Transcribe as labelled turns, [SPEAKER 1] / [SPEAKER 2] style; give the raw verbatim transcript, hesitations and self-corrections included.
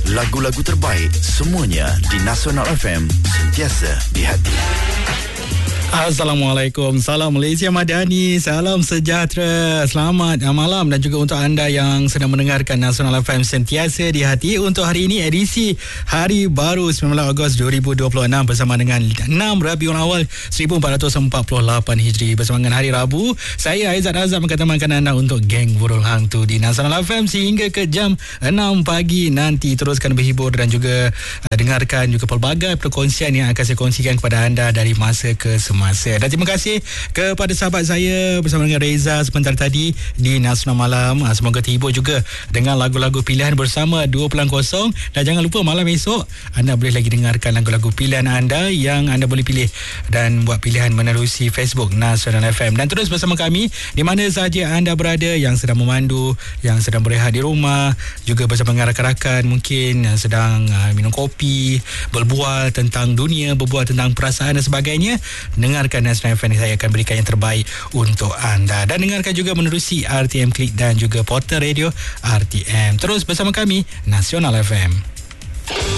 [SPEAKER 1] Lagu-lagu terbaik semuanya di Nasional F M, sentiasa di hati.
[SPEAKER 2] Assalamualaikum, salam Malaysia Madani, salam sejahtera, selamat malam dan juga untuk anda yang sedang mendengarkan Nasional F M sentiasa di hati. Untuk hari ini edisi Hari Baru sembilan belas Ogos dua ribu dua puluh enam bersama dengan enam Rabiul Awal seribu empat ratus empat puluh lapan Hijri bersama dengan hari Rabu. Saya Aizat Azam akan temankan anda untuk Geng Burung Hantu di Nasional F M sehingga ke jam enam pagi nanti. Teruskan berhibur dan juga uh, dengarkan juga pelbagai perkongsian yang akan saya kongsikan kepada anda dari masa ke semasa. Masa. Dan terima kasih kepada sahabat saya bersama dengan Reza sebentar tadi di Nasional Malam. Semoga terhibur juga dengan lagu-lagu pilihan bersama dua pulang kosong. Dan jangan lupa malam esok anda boleh lagi dengarkan lagu-lagu pilihan anda yang anda boleh pilih dan buat pilihan menerusi Facebook Nasional F M. Dan terus bersama kami di mana sahaja anda berada, yang sedang memandu, yang sedang berehat di rumah, juga bersama dengan rakan-rakan mungkin yang sedang uh, minum kopi, berbual tentang dunia, berbual tentang perasaan dan sebagainya. Dengarkan Nasional F M, saya akan berikan yang terbaik untuk anda. Dan dengarkan juga menerusi R T M Klik dan juga portal radio R T M. Terus bersama kami Nasional F M.